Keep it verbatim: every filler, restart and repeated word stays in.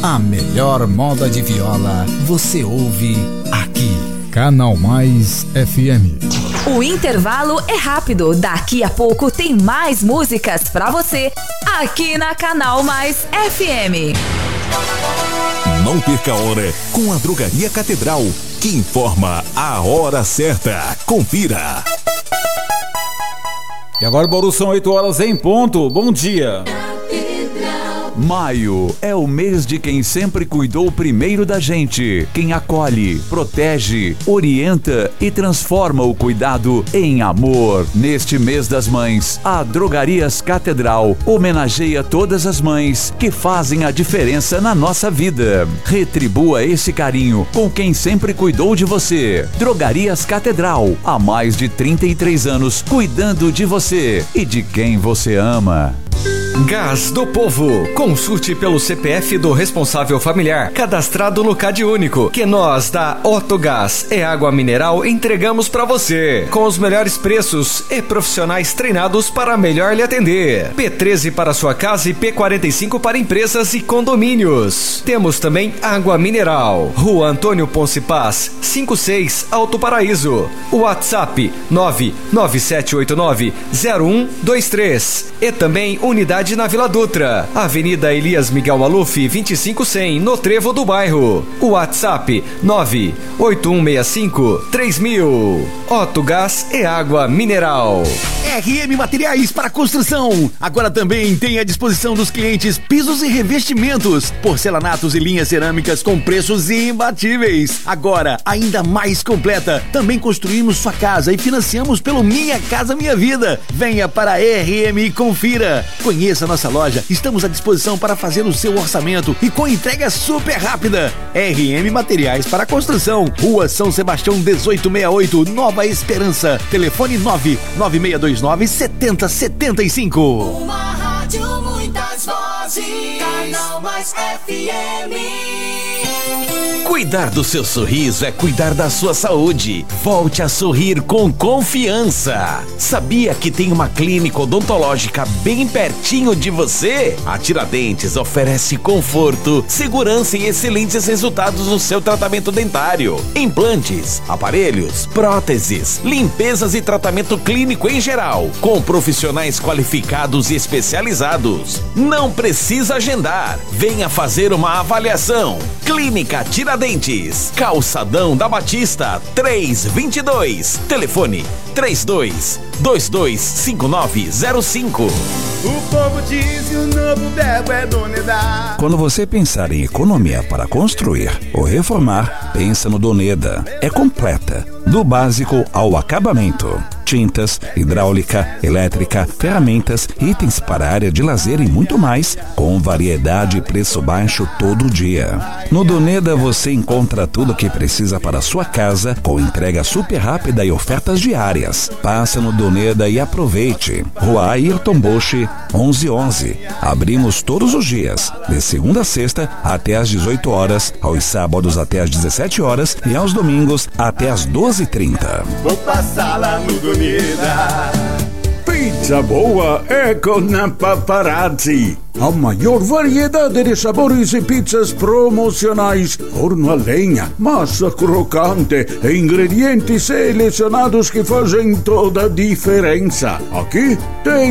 A melhor moda de viola você ouve aqui. Canal Mais F M. O intervalo é rápido. Daqui a pouco tem mais músicas pra você aqui na Canal Mais F M. Não perca a hora com a Drogaria Catedral, que informa a hora certa. Confira. E agora, Bauru, são oito horas em ponto. Bom dia. Maio é o mês de quem sempre cuidou primeiro da gente, quem acolhe, protege, orienta e transforma o cuidado em amor. Neste mês das mães, a Drogarias Catedral homenageia todas as mães que fazem a diferença na nossa vida. Retribua esse carinho com quem sempre cuidou de você. Drogarias Catedral, há mais de trinta e três anos cuidando de você e de quem você ama. Gás do Povo. Consulte pelo C P F do responsável familiar, cadastrado no Cade Único, que nós da Otto Gás é água mineral entregamos para você, com os melhores preços e profissionais treinados para melhor lhe atender. P treze para sua casa e P quarenta e cinco para empresas e condomínios. Temos também água mineral. Rua Antônio Ponce Paz, cinquenta e seis, Alto Paraíso. WhatsApp nove nove sete oito nove zero um dois três. E também unidade na Vila Dutra, Avenida Elias Miguel Maluf, vinte e cinco cem, no Trevo do Bairro. O WhatsApp nove oito um seis cinco três mil. Otto Gás é água mineral. R M Materiais para Construção. Agora também tem à disposição dos clientes pisos e revestimentos, porcelanatos e linhas cerâmicas com preços imbatíveis. Agora ainda mais completa. Também construímos sua casa e financiamos pelo Minha Casa Minha Vida. Venha para a R M e confira. Conheça nossa loja. Estamos à disposição para fazer o seu orçamento e com entrega super rápida. R M Materiais para Construção. Rua São Sebastião dezoito sessenta e oito, Nova Esperança. Telefone nove nove seis dois nove sete zero sete cinco. Uma rádio, muitas vozes. Canal Mais F M. Cuidar do seu sorriso é cuidar da sua saúde. Volte a sorrir com confiança. Sabia que tem uma clínica odontológica bem pertinho de você? A Tiradentes oferece conforto, segurança e excelentes resultados no seu tratamento dentário. Implantes, aparelhos, próteses, limpezas e tratamento clínico em geral, com profissionais qualificados e especializados. Não precisa agendar. Venha fazer uma avaliação. Clínica Tiradentes, Calçadão da Batista, três vinte e dois. Telefone três dois dois dois cinco nove zero cinco. O povo diz e o novo verbo é Doneda. Quando você pensar em economia para construir ou reformar, pensa no Doneda. É completa, do básico ao acabamento. Tintas, hidráulica, elétrica, ferramentas, itens para a área de lazer e muito mais, com variedade e preço baixo todo dia. No Doneda você encontra tudo o que precisa para a sua casa, com entrega super rápida e ofertas diárias. Passa no Doneda e aproveite. Rua Ayrton Boche, onze onze. Abrimos todos os dias, de segunda a sexta até às dezoito horas, aos sábados até às dezessete horas e aos domingos até às doze e trinta. Vou passar lá no Doneda. Pizza boa é com a Paparazzi. A maior variedade de sabores e pizzas promocionais, forno a lenha, massa crocante e ingredientes selecionados que fazem toda a diferença. Aqui tem